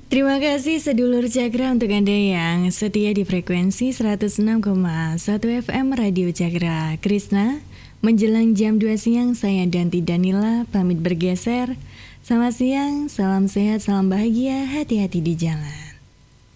Terima kasih sedulur Cakra untuk Anda yang setia di frekuensi 106,1 FM Radio Cakra. Krisna, menjelang jam 2 siang saya Danti Danila pamit bergeser. Selamat siang, salam sehat, salam bahagia, hati-hati di jalan.